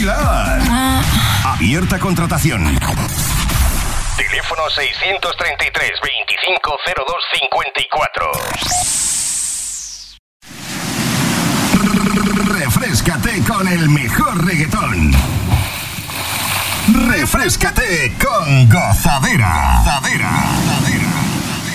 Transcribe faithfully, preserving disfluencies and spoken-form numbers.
Pilar. Abierta contratación. Teléfono seiscientos treinta y tres, veinticinco cero dos cincuenta y cuatro. Refréscate con el mejor reggaetón. Refréscate con Gozadera. Gozadera. Gozadera.